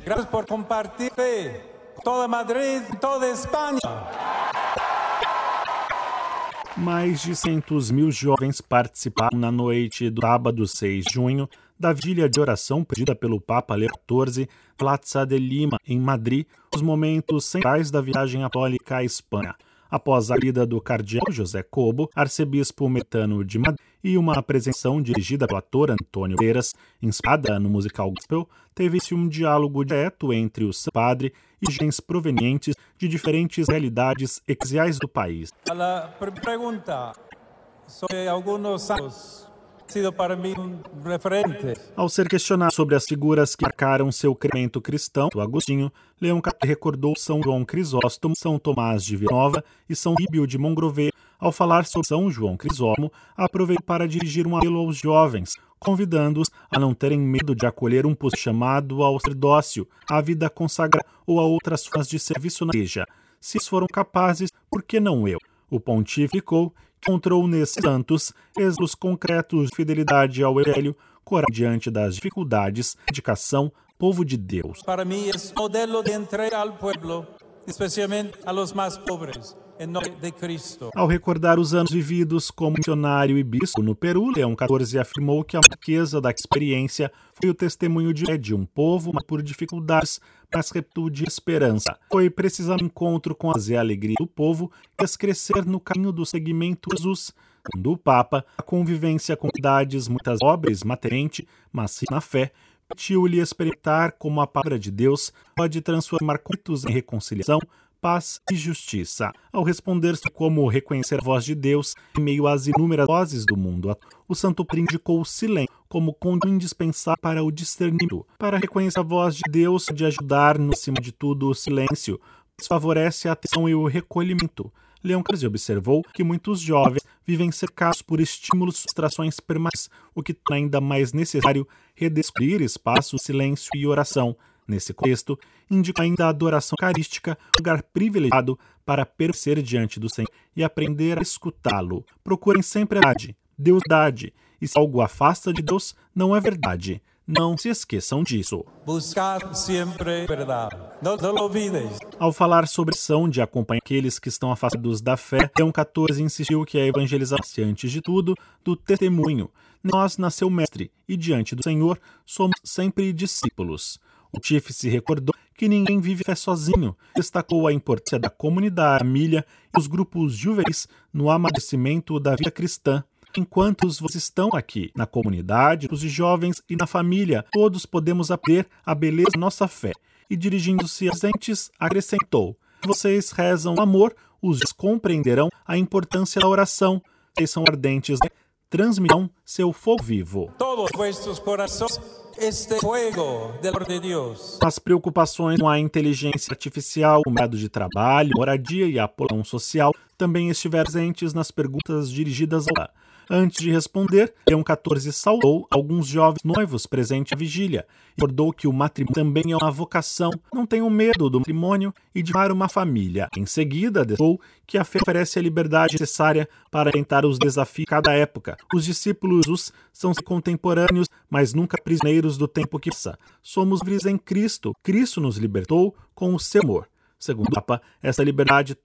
Gracias por compartir toda Madrid, toda Espanha. Mais de 100.000 jovens participaram na noite do sábado 6 de junho da vigília de oração pedida pelo Papa Leão XIV, Plaza de Lima, em Madrid, os momentos centrais da viagem apostólica à Espanha. Após a ida do cardeal José Cobo, arcebispo metano de Madrid, e uma apresentação dirigida pelo ator Antônio Banderas, inspirada no musical gospel, teve-se um diálogo direto entre o Santo Padre e jovens provenientes de diferentes realidades eclesiais do país. A pergunta sobre alguns santos sido para mim referente. Ao ser questionado sobre as figuras que marcaram seu crescimento cristão, o Agostinho, Leão XIV recordou São João Crisóstomo, São Tomás de Villanova e São Bíbio de Montgrovê. Ao falar sobre São João Crisóstomo, aproveitou para dirigir um apelo aos jovens, convidando-os a não terem medo de acolher um posto chamado ao sacerdócio, à vida consagrada ou a outras formas de serviço na igreja. Se eles foram capazes, por que não eu? O pontífice encontrou nesses santos exemplos concretos de fidelidade ao Evangelho, coragem diante das dificuldades, dedicação, povo de Deus. Para mim, é modelo de entrega ao povo, especialmente a los mais pobres, em nome de Cristo. Ao recordar os anos vividos como missionário e bispo no Peru, Leão XIV afirmou que a riqueza da experiência foi o testemunho de um povo, mas por dificuldades, mas reptude e esperança. Foi precisamente o encontro com a alegria do povo que fez crescer no caminho do seguimento de Jesus. Segundo o Papa, a convivência com idades muitas pobres materialmente, mas na fé, permitiu-lhe experimentar como a palavra de Deus pode transformar conflitos em reconciliação, paz e justiça. Ao responder-se como reconhecer a voz de Deus em meio às inúmeras vozes do mundo, o Santo Padre indicou o silêncio como condição indispensável para o discernimento. Para reconhecer a voz de Deus, de ajudar, no acima de tudo, o silêncio, pois favorece a atenção e o recolhimento. Leão XIV observou que muitos jovens vivem cercados por estímulos e frustrações permanentes, o que torna ainda mais necessário redescobrir espaços de silêncio e oração. Nesse contexto, indica ainda a adoração eucarística, lugar privilegiado para permanecer diante do Senhor e aprender a escutá-lo. Procurem sempre a verdade, Deus dade, e se algo afasta de Deus, não é verdade. Não se esqueçam disso. Buscar sempre verdade. Não olvides. Ao falar sobre a ação de acompanhar aqueles que estão afastados da fé, Leão XIV insistiu que a evangelização, antes de tudo, do testemunho. Nós nasceu mestre, e diante do Senhor, somos sempre discípulos. O pontífice recordou que ninguém vive fé sozinho, destacou a importância da comunidade, da família e dos grupos juvenis no amadurecimento da vida cristã. Enquanto vocês estão aqui, na comunidade, os jovens e na família, todos podemos aprender a beleza da nossa fé. E dirigindo-se aos entes, acrescentou: se vocês rezam o amor, os compreenderão a importância da oração. Vocês são ardentes, transmitirão seu fogo vivo. Todos vuestros corações este fuego del amor de Deus. As preocupações com a inteligência artificial, o mercado de trabalho, moradia e a polação social também estiveram presentes nas perguntas dirigidas a ela. Antes de responder, Leão XIV saudou alguns jovens noivos presentes à vigília e recordou que o matrimônio também é uma vocação. Não tenham medo do matrimônio e de formar uma família. Em seguida, destacou que a fé oferece a liberdade necessária para enfrentar os desafios de cada época. Os discípulos de Jesus são contemporâneos, mas nunca prisioneiros do tempo que passa. Somos livres em Cristo. Cristo nos libertou com o seu amor. Segundo o Papa, essa liberdade